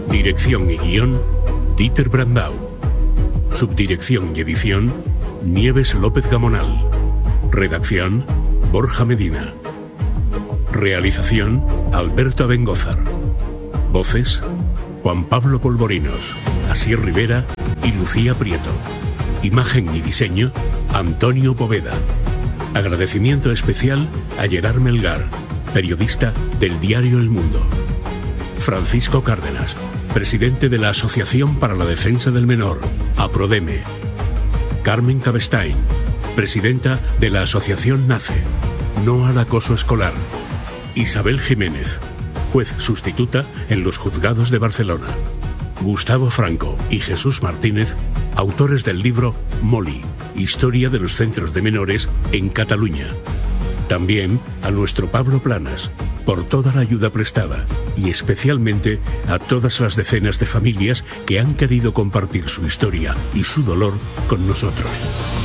Dirección y guión, Dieter Brandau. Subdirección y edición, Nieves López Gamonal. Redacción, Borja Medina. Realización, Alberto Abengózar. Voces, Juan Pablo Polvorinos, Asier Rivera y Lucía Prieto. Imagen y diseño, Antonio Poveda. Agradecimiento especial a Gerard Melgar, periodista del diario El Mundo. Francisco Cárdenas, presidente de la Asociación para la Defensa del Menor, APRODEME. Carmen Cabestein, presidenta de la Asociación NACE, No al Acoso Escolar. Isabel Jiménez, juez sustituta en los juzgados de Barcelona. Gustavo Franco y Jesús Martínez, autores del libro Molly, Historia de los Centros de Menores en Cataluña. También a nuestro Pablo Planas, por toda la ayuda prestada, y especialmente a todas las decenas de familias que han querido compartir su historia y su dolor con nosotros.